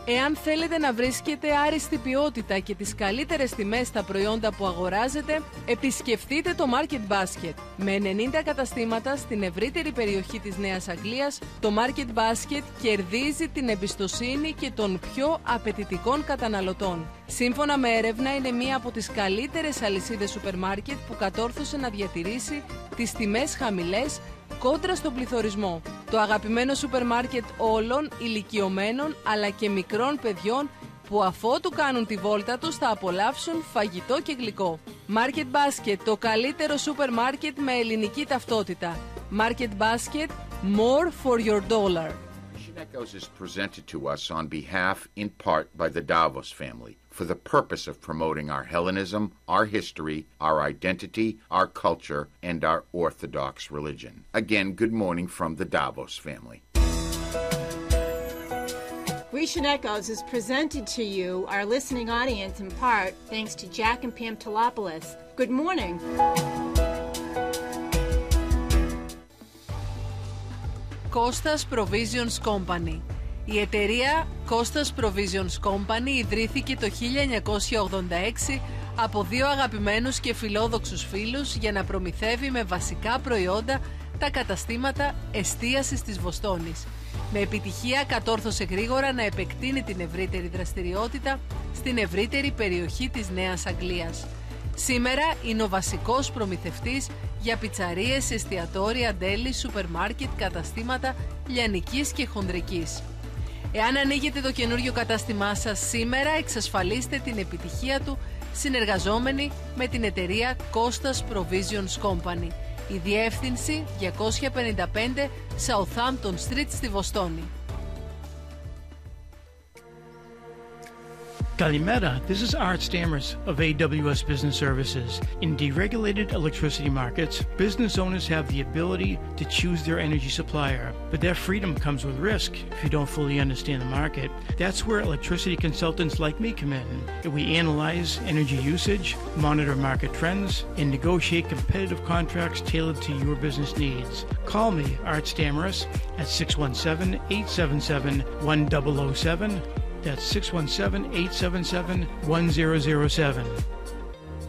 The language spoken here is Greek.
Εάν θέλετε να βρίσκετε άριστη ποιότητα και τις καλύτερες τιμές στα προϊόντα που αγοράζετε, επισκεφτείτε το Market Basket. Με 90 καταστήματα στην ευρύτερη περιοχή της Νέας Αγγλίας, το Market Basket κερδίζει την εμπιστοσύνη και των πιο απαιτητικών καταναλωτών. Σύμφωνα με έρευνα, είναι μία από τις καλύτερες αλυσίδες σούπερ μάρκετ που κατόρθωσε να διατηρήσει τις τιμές χαμηλές κόντρα στον πληθωρισμό. Το αγαπημένο σούπερ μάρκετ όλων ηλικιωμένων αλλά και μικρών παιδιών που αφότου κάνουν τη βόλτα τους θα απολαύσουν φαγητό και γλυκό. Market Basket, το καλύτερο σούπερ μάρκετ με ελληνική ταυτότητα. Market Basket, more for your dollar. Mission Echoes is presented to us on behalf, in part, by the Davos family, for the purpose of promoting our Hellenism, our history, our identity, our culture, and our Orthodox religion. Again, good morning from the Davos family. Grecian Echoes is presented to you, our listening audience, in part, thanks to Jack and Pam Telopoulos. Good morning. Costas Provisions Company. Η εταιρεία Costas Provisions Company ιδρύθηκε το 1986 από δύο αγαπημένους και φιλόδοξους φίλους για να προμηθεύει με βασικά προϊόντα τα καταστήματα εστίασης της Βοστόνης. Με επιτυχία κατόρθωσε γρήγορα να επεκτείνει την ευρύτερη δραστηριότητα στην ευρύτερη περιοχή της Νέας Αγγλίας. Σήμερα είναι ο βασικός προμηθευτής για πιτσαρίες, εστιατόρια, ντέλη, σούπερ μάρκετ, καταστήματα λιανικής και χονδρικής. Εάν ανοίγετε το καινούριο κατάστημά σας σήμερα, εξασφαλίστε την επιτυχία του συνεργαζόμενοι με την εταιρεία Costas Provisions Company. Η διεύθυνση 255 Southampton Street στη Βοστόνη. Kalimera, this is Art Stammers of AWS Business Services. In deregulated electricity markets, business owners have the ability to choose their energy supplier, but that freedom comes with risk if you don't fully understand the market. That's where electricity consultants like me come in. We analyze energy usage, monitor market trends, and negotiate competitive contracts tailored to your business needs. Call me, Art Stammers, at 617-877-1007. That's 617-877-1007.